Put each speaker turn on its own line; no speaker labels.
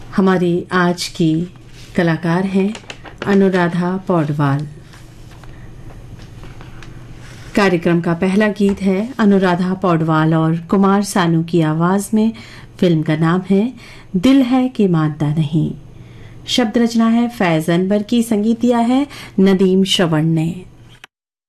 हमारी आज की कलाकार हैं अनुराधा पौडवाल। कार्यक्रम का पहला गीत है अनुराधा पौडवाल और कुमार सानू की आवाज में। फिल्म का नाम है दिल है कि मानता नहीं। शब्द रचना है फैज अनवर की, संगीत दिया है नदीम श्रवण ने।